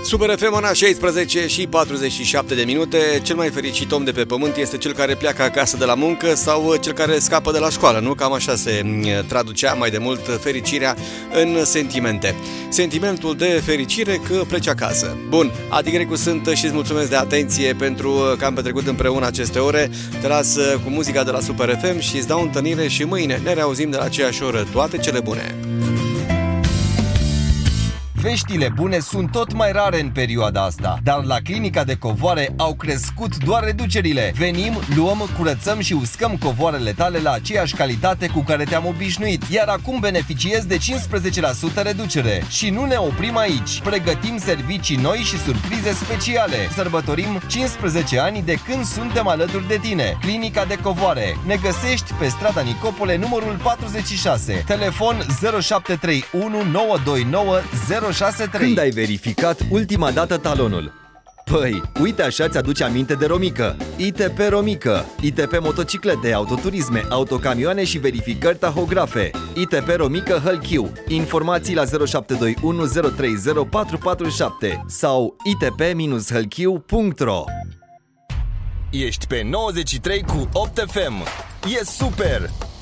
Super FM, ora 16 și 47 de minute. Cel mai fericit om de pe pământ este cel care pleacă acasă de la muncă sau cel care scapă de la școală, nu? Cam așa se traducea mai de mult fericirea în sentimente. Sentimentul de fericire că pleci acasă. Bun, Adi Grecu sunt și îți mulțumesc de atenție pentru că am petrecut împreună aceste ore. Te las cu muzica de la Super FM și îți dau întâlnire și mâine ne reauzim de la aceeași oră. Toate cele bune! Veștile bune sunt tot mai rare în perioada asta, dar la Clinica de Covoare au crescut doar reducerile. Venim, luăm, curățăm și uscăm covoarele tale la aceeași calitate cu care te-am obișnuit, iar acum beneficiezi de 15% reducere. Și nu ne oprim aici. Pregătim servicii noi și surprize speciale. Sărbătorim 15 ani de când suntem alături de tine. Clinica de Covoare. Ne găsești pe strada Nicopole, numărul 46. Telefon 0731 929 063. Când ai verificat ultima dată talonul? Păi, uite așa ți-aduce aminte de Romică. ITP Romică. ITP motociclete, autoturisme, autocamioane și verificări tahografe. ITP Romică Hălchiu. Informații la 0721 030 447 sau itp-hălchiu.ro. Ești pe 93 cu 8 FM. E super!